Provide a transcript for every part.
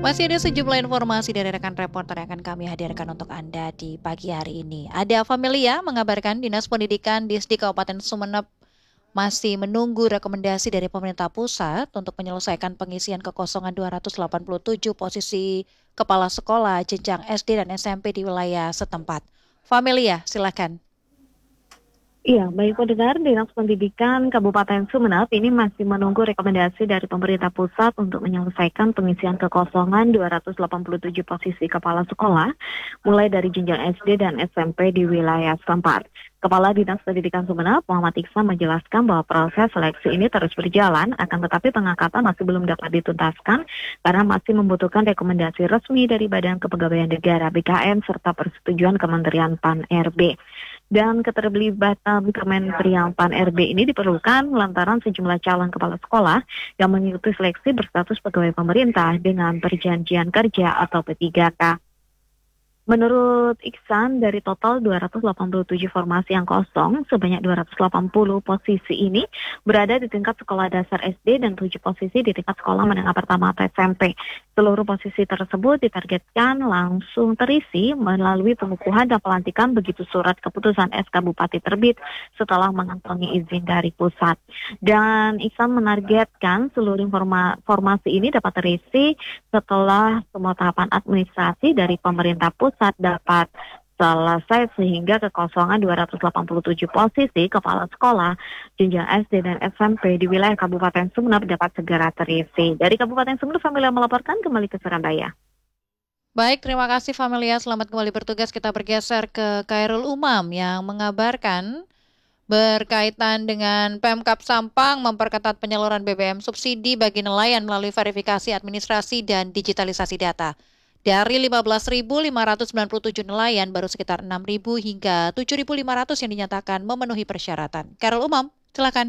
Masih ada sejumlah informasi dari rekan reporter yang akan kami hadirkan untuk Anda di pagi hari ini. Ada Familia mengabarkan Dinas Pendidikan Disdi Kabupaten Sumeneb masih menunggu rekomendasi dari pemerintah pusat untuk menyelesaikan pengisian kekosongan 287 posisi kepala sekolah jenjang SD dan SMP di wilayah setempat. Familia, silakan. Iya, baik pendengar, Dinas Pendidikan Kabupaten Sumeneb ini masih menunggu rekomendasi dari pemerintah pusat untuk menyelesaikan pengisian kekosongan 287 posisi kepala sekolah, mulai dari jenjang SD dan SMP di wilayah setempat. Kepala Dinas Pendidikan Sumeneb, Muhammad Iksan, menjelaskan bahwa proses seleksi ini terus berjalan, akan tetapi pengangkatan masih belum dapat dituntaskan karena masih membutuhkan rekomendasi resmi dari Badan Kepegawaian Negara (BKN) serta persetujuan Kementerian PAN-RB. Dan keterlibatan Kementerian PAN-RB ini diperlukan lantaran sejumlah calon kepala sekolah yang mengikuti seleksi berstatus pegawai pemerintah dengan perjanjian kerja atau P3K. Menurut Iksan, dari total 287 formasi yang kosong, sebanyak 280 posisi ini berada di tingkat sekolah dasar SD dan 7 posisi di tingkat sekolah menengah pertama atau SMP. Seluruh posisi tersebut ditargetkan langsung terisi melalui pengukuhan dan pelantikan begitu surat keputusan SK Bupati terbit setelah mengantongi izin dari pusat. Dan Iksan menargetkan seluruh formasi ini dapat terisi setelah semua tahapan administrasi dari pemerintah pusat dapat selesai sehingga kekosongan 287 posisi kepala sekolah jenjang SD dan SMP di wilayah Kabupaten Sumeneb dapat segera terisi. Dari Kabupaten Sumeneb, Familia melaporkan kembali ke Surabaya. Baik, terima kasih Familia. Selamat kembali bertugas. Kita bergeser ke Khairul Umam yang mengabarkan berkaitan dengan Pemkab Sampang memperketat penyaluran BBM subsidi bagi nelayan melalui verifikasi administrasi dan digitalisasi data. Dari 15.597 nelayan, baru sekitar 6.000 hingga 7.500 yang dinyatakan memenuhi persyaratan. Khairul Umam, silakan.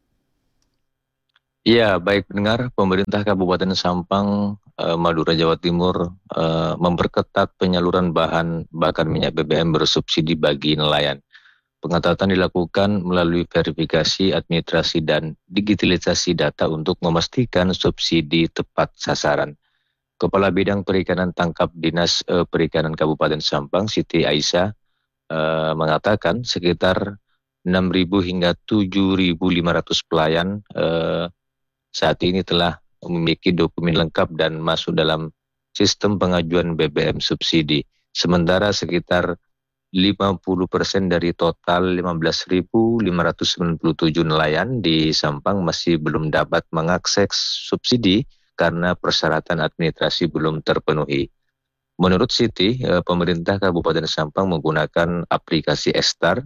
Ya, baik pendengar, pemerintah Kabupaten Sampang, Madura, Jawa Timur memperketat penyaluran bahan bakar minyak BBM bersubsidi bagi nelayan. Pengetatan dilakukan melalui verifikasi administrasi dan digitalisasi data untuk memastikan subsidi tepat sasaran. Kepala Bidang Perikanan Tangkap Dinas Perikanan Kabupaten Sampang, Siti Aisyah, mengatakan sekitar 6.000 hingga 7.500 pelayan saat ini telah memiliki dokumen lengkap dan masuk dalam sistem pengajuan BBM subsidi. Sementara sekitar 50% dari total 15.597 nelayan di Sampang masih belum dapat mengakses subsidi karena persyaratan administrasi belum terpenuhi. Menurut Siti, pemerintah Kabupaten Sampang menggunakan aplikasi Estar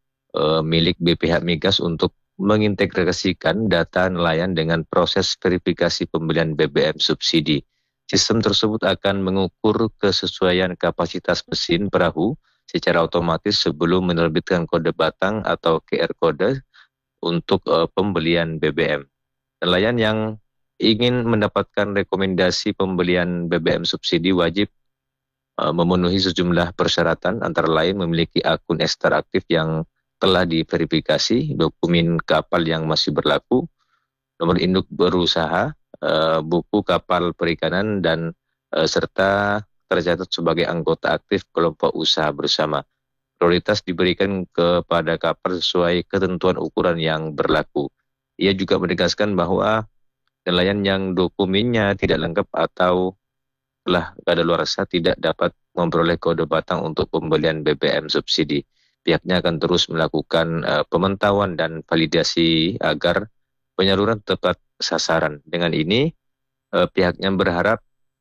milik BPH Migas untuk mengintegrasikan data nelayan dengan proses verifikasi pembelian BBM subsidi. Sistem tersebut akan mengukur kesesuaian kapasitas mesin perahu secara otomatis sebelum menerbitkan kode batang atau QR kode untuk pembelian BBM. Nelayan yang ingin mendapatkan rekomendasi pembelian BBM subsidi wajib memenuhi sejumlah persyaratan, antara lain memiliki akun Estar aktif yang telah diverifikasi, dokumen kapal yang masih berlaku, nomor induk berusaha, buku kapal perikanan, dan serta tercatat sebagai anggota aktif kelompok usaha bersama. Prioritas diberikan kepada kapal sesuai ketentuan ukuran yang berlaku. Ia juga menegaskan bahwa nelayan yang dokumennya tidak lengkap atau telah kadaluarsa tidak dapat memperoleh kode batang untuk pembelian BBM subsidi. Pihaknya akan terus melakukan pemantauan dan validasi agar penyaluran tepat sasaran. Dengan ini, pihaknya berharap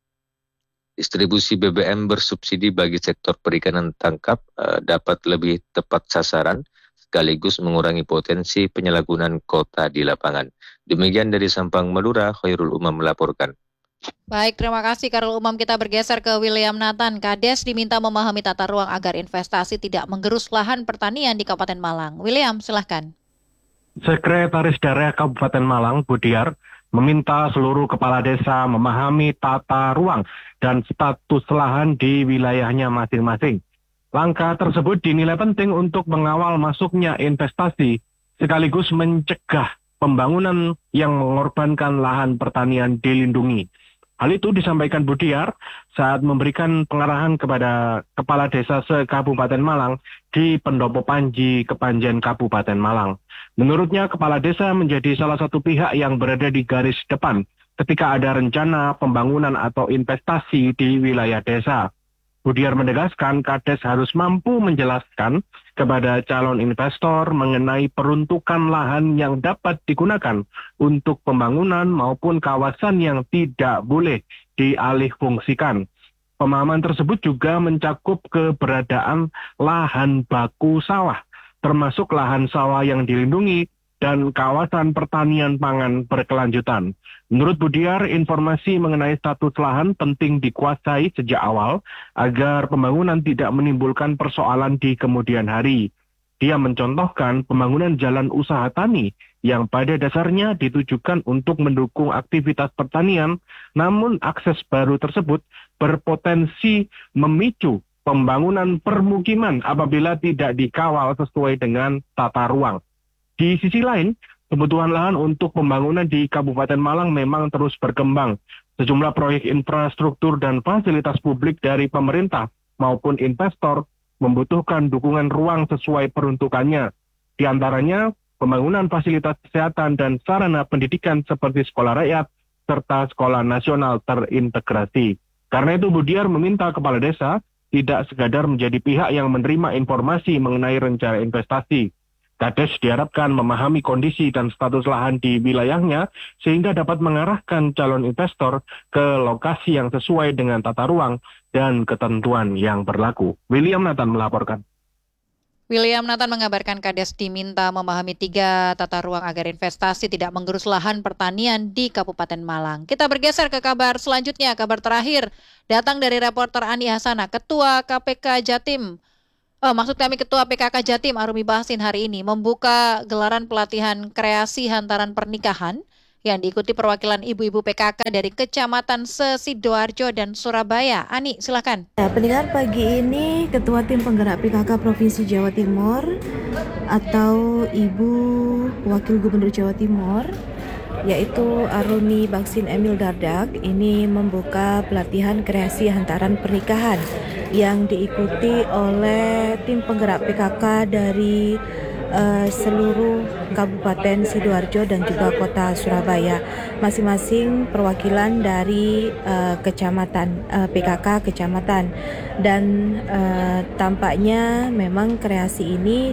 distribusi BBM bersubsidi bagi sektor perikanan tangkap dapat lebih tepat sasaran, sekaligus mengurangi potensi penyalahgunaan kuota di lapangan. Demikian dari Sampang, Madura, Khairul Umam melaporkan. Baik, terima kasih Khairul Umam. Kita bergeser ke William Nathan. Kades diminta memahami tata ruang agar investasi tidak menggerus lahan pertanian di Kabupaten Malang. William, silahkan. Sekretaris Daerah Kabupaten Malang, Budiar, meminta seluruh kepala desa memahami tata ruang dan status lahan di wilayahnya masing-masing. Langkah tersebut dinilai penting untuk mengawal masuknya investasi sekaligus mencegah pembangunan yang mengorbankan lahan pertanian dilindungi. Hal itu disampaikan Budiar saat memberikan pengarahan kepada Kepala Desa se-Kabupaten Malang di Pendopo Panji, Kepanjen Kabupaten Malang. Menurutnya, Kepala Desa menjadi salah satu pihak yang berada di garis depan ketika ada rencana pembangunan atau investasi di wilayah desa. Budiar menegaskan Kades harus mampu menjelaskan kepada calon investor mengenai peruntukan lahan yang dapat digunakan untuk pembangunan maupun kawasan yang tidak boleh dialihfungsikan. Pemahaman tersebut juga mencakup keberadaan lahan baku sawah, termasuk lahan sawah yang dilindungi dan kawasan pertanian pangan berkelanjutan. Menurut Budiar, informasi mengenai status lahan penting dikuasai sejak awal agar pembangunan tidak menimbulkan persoalan di kemudian hari. Dia mencontohkan pembangunan jalan usaha tani yang pada dasarnya ditujukan untuk mendukung aktivitas pertanian, namun akses baru tersebut berpotensi memicu pembangunan permukiman apabila tidak dikawal sesuai dengan tata ruang. Di sisi lain, kebutuhan lahan untuk pembangunan di Kabupaten Malang memang terus berkembang. Sejumlah proyek infrastruktur dan fasilitas publik dari pemerintah maupun investor membutuhkan dukungan ruang sesuai peruntukannya. Di antaranya, pembangunan fasilitas kesehatan dan sarana pendidikan seperti sekolah rakyat serta sekolah nasional terintegrasi. Karena itu Budiar meminta kepala desa tidak sekadar menjadi pihak yang menerima informasi mengenai rencana investasi. Kades diharapkan memahami kondisi dan status lahan di wilayahnya sehingga dapat mengarahkan calon investor ke lokasi yang sesuai dengan tata ruang dan ketentuan yang berlaku. William Nathan melaporkan. William Nathan mengabarkan Kades diminta memahami 3 tata ruang agar investasi tidak menggerus lahan pertanian di Kabupaten Malang. Kita bergeser ke kabar selanjutnya, kabar terakhir datang dari reporter Ani Hasana, Ketua KPK Jatim. Ketua PKK Jatim Arumi Bahsin hari ini membuka gelaran pelatihan kreasi hantaran pernikahan yang diikuti perwakilan ibu-ibu PKK dari Kecamatan Sidoarjo dan Surabaya. Ani, silakan. Ya, pendengar, pagi ini Ketua Tim Penggerak PKK Provinsi Jawa Timur atau Ibu Wakil Gubernur Jawa Timur, yaitu Arumi Bahsin Emil Dardak, ini membuka pelatihan kreasi hantaran pernikahan yang diikuti oleh tim penggerak PKK dari seluruh Kabupaten Sidoarjo dan juga Kota Surabaya, masing-masing perwakilan dari kecamatan PKK kecamatan, dan tampaknya memang kreasi ini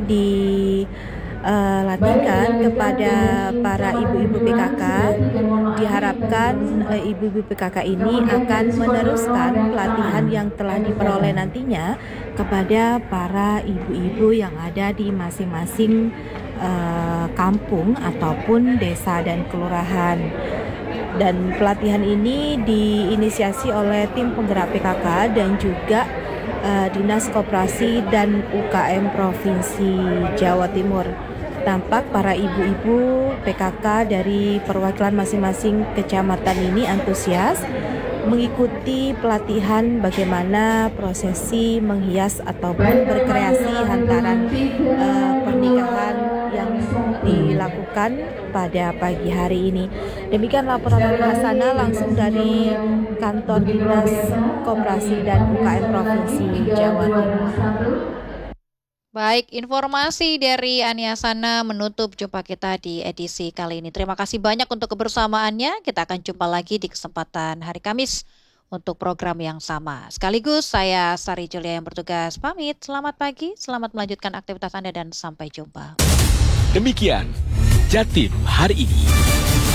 dilatihkan kepada para ibu-ibu PKK. Diharapkan ibu-ibu PKK ini akan meneruskan pelatihan yang telah diperoleh nantinya kepada para ibu-ibu yang ada di masing-masing kampung ataupun desa dan kelurahan. Dan pelatihan ini diinisiasi oleh tim penggerak PKK dan juga Dinas Koperasi dan UKM Provinsi Jawa Timur. Tampak para ibu-ibu PKK dari perwakilan masing-masing kecamatan ini antusias mengikuti pelatihan bagaimana prosesi menghias ataupun berkreasi hantaran pernikahan yang dilakukan pada pagi hari ini. Demikian laporan Ani Hasana langsung dari Kantor Dinas Koperasi dan UKM Provinsi Jawa Timur. Baik, informasi dari Ani Hasana menutup jumpa kita di edisi kali ini. Terima kasih banyak untuk kebersamaannya. Kita akan jumpa lagi di kesempatan hari Kamis untuk program yang sama. Sekaligus saya Sari Julia yang bertugas pamit. Selamat pagi, selamat melanjutkan aktivitas Anda dan sampai jumpa. Demikian Jatim hari ini.